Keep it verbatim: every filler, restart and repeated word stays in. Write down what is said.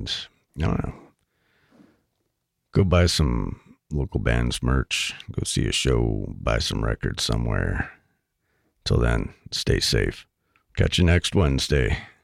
and I don't know, go buy some local bands merch, go see a show, buy some records somewhere. Till then, stay safe. Catch you next Wednesday.